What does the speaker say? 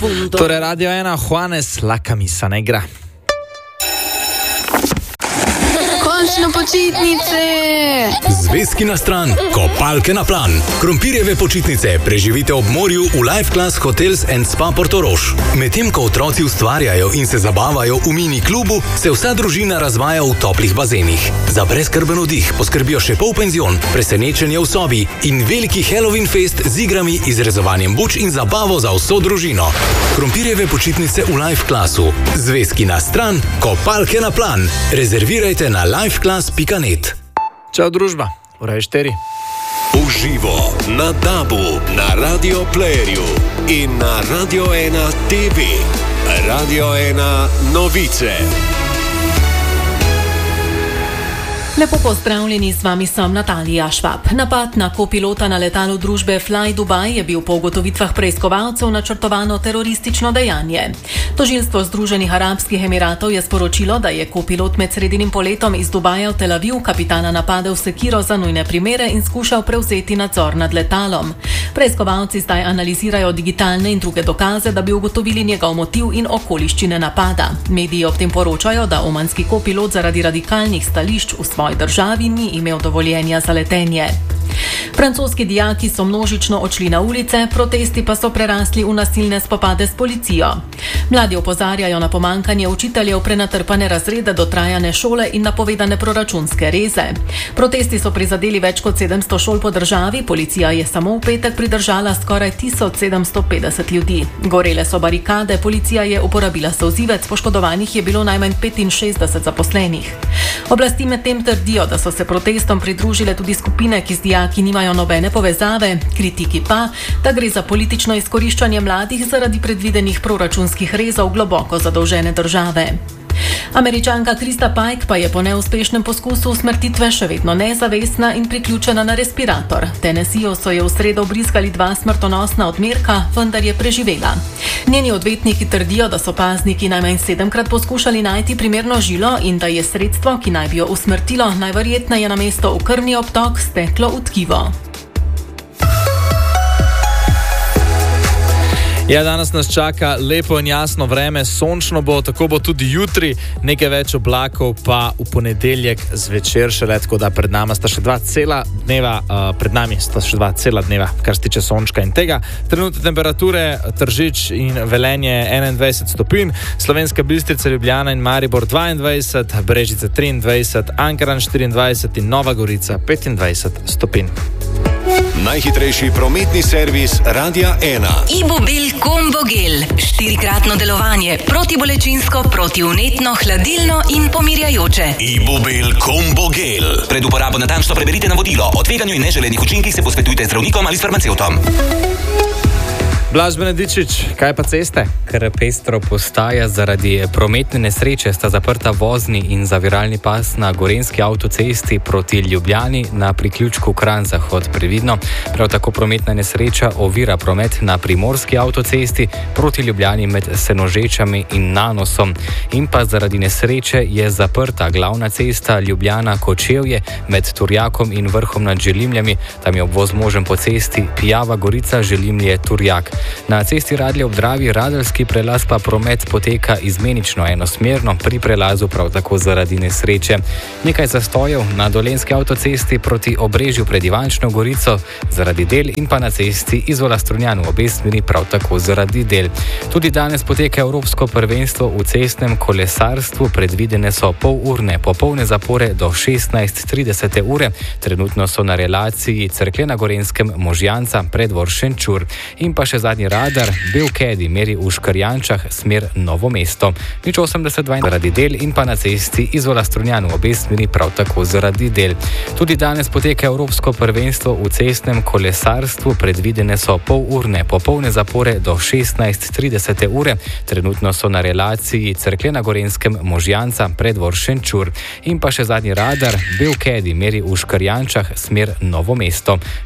spunto. Torej, Radio 1, Juanes, la camisa negra. Končno počitnice! Zvezki na stran, kopalke na plan. Krompirjeve počitnice preživite ob morju v Life Class Hotels and Spa Portorož. Medtem ko otroci ustvarjajo in se zabavajo v mini klubu, se vsa družina razvaja v toplih bazenih. Za brezskrben oddih poskrbijo še polpenzion, presenečenje v sobi in veliki Halloween fest z igrami, izrezovanjem buč in zabavo za vso družino. Krompirjeve počitnice v Life Classu. Zvezki na stran, kopalke na plan. Rezervirajte na lifeclass.net. Čau družba, uraj 4. Uživo na DAB-u, na Radio Playerju in na Radio 1 TV. Radio 1 novice. Lepo pozdravljeni, z vami sem Natalija Švab. Napad na kopilota na letalu družbe Fly Dubai je bil po ugotovitvah preiskovalcev načrtovano teroristično dejanje. Tožilstvo Združenih arabskih emiratov je sporočilo, da je kopilot med sredinim poletom iz Dubaja v Tel Aviv kapitana napadel sekiro za nujne primere in skušal prevzeti nadzor nad letalom. Preiskovalci zdaj analizirajo digitalne in druge dokaze, da bi ugotovili njegov motiv in okoliščine napada. Mediji ob tem poročajo, da omanski kopilot zaradi radikalnih stališč v svoji državi ni imel dovoljenja za letenje. Francoski dijaki so množično odšli na ulice, protesti pa so prerasli v nasilne spopade s policijo. Mladi opozarjajo na pomanjkanje učiteljev, prenatrpane razrede, dotrajane šole in napovedane proračunske reze. Protesti so prizadeli več kot 700 šol po državi, policija je samo v petek pridržala skoraj 1750 ljudi. Gorele so barikade, policija je uporabila solzivec, poškodovanih je bilo najmanj 65 zaposlenih. Oblasti medtem trdijo, da so se protestom pridružile tudi skupine, ki z dijaki nimajo nobene povezave, kritiki pa, da gre za politično izkoriščanje mladih zaradi predvidenih proračunskih rezov globoko zadolžene države. Američanka Krista Pike pa je po neuspešnem poskusu usmrtitve še vedno nezavestna in priključena na respirator. Tennesseeju so jo v sredo brizgali 2 smrtonosna odmerka, vendar je preživela. Njeni odvetniki trdijo, da so pazniki najmanj 7-krat poskušali najti primerno žilo in da je sredstvo, ki naj bi jo usmrtilo, najverjetneje namesto v krvni obtok steklo v tkivo. Ja, danes nas čaka lepo in jasno vreme, sončno bo, tako bo tudi jutri, nekaj več oblakov pa v ponedeljek zvečer šele, tako da pred nami sta še 2 cela dneva, kar se tiče sončka in tega. Trenutne temperature Tržič in Velenje 21 stopinj, Slovenska Bistrica, Ljubljana in Maribor 22, Brežice 23, Ankaran 24 in Nova Gorica 25 stopinj. Najhitrejši prometni servis Radia 1. Ibubil Combo Gel. 4-kratno delovanje, protibolečinsko, protivnetno, hladilno in pomirjajoče. Ibubil Combo Gel. Pred uporabo natančno preberite navodilo. O tveganju in neželenih učinkih se posvetujte z zdravnikom ali s farmacevtom. Blaž Benedičič, kaj pa ceste? Kar pestro postaja zaradi prometne nesreče, sta zaprta vozni in zaviralni pas na gorenski avtocesti proti Ljubljani na priključku Kranj-Zahod. Previdno, prav tako prometna nesreča ovira promet na primorski avtocesti proti Ljubljani med Senožečami in Nanosom. In pa zaradi nesreče je zaprta glavna cesta Ljubljana-Kočevje med Turjakom in Vrhom nad Želimljami. Tam je obvoz možen po cesti Pijava-Gorica, Želimlje-Turjak. Na cesti Radlje ob Dravi Radeljski prelaz pa promet poteka izmenično enosmerno, pri prelazu prav tako zaradi nesreče. Nekaj zastojev na Dolenjski avtocesti proti Obrežju pred Ivančno Gorico zaradi del in pa na cesti Izola Strunjan v obe smeri prav tako zaradi del. Tudi danes poteka Evropsko prvenstvo v cestnem kolesarstvu, predvidene so polurne popolne zapore do 16:30 ure. Trenutno so na relaciji Cerklje na Gorenskem, Možjanca, Predvor, Šenčur. In pa še zadnji radar, Belkedi meri v Škarjančah, smer Novo mesto. 0,82 zaradi del in pa na cesti Izola Strunjan v obe smeri prav tako zaradi del. Tudi danes poteka Evropsko prvenstvo v cestnem kolesarstvu, predvidene so polurne popolne zapore do 16:30 ure. Trenutno so na relaciji Cerklje na Gorenskem, Možjanca, Predvor, Šenčur. In pa še zadnji radar, Belkedi meri v Škarjančah, smer Novo mesto.